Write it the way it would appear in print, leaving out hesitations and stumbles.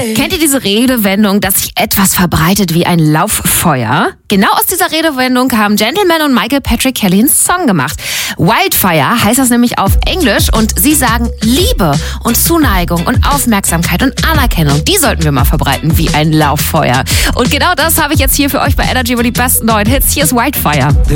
Kennt ihr diese Redewendung, dass sich etwas verbreitet wie ein Lauffeuer? Genau aus dieser Redewendung haben Gentleman und Michael Patrick Kelly einen Song gemacht. Wildfire heißt das nämlich auf Englisch und sie sagen, Liebe und Zuneigung und Aufmerksamkeit und Anerkennung, die sollten wir mal verbreiten wie ein Lauffeuer. Und genau das habe ich jetzt hier für euch bei Energy über die besten neuen Hits. Hier ist Wildfire.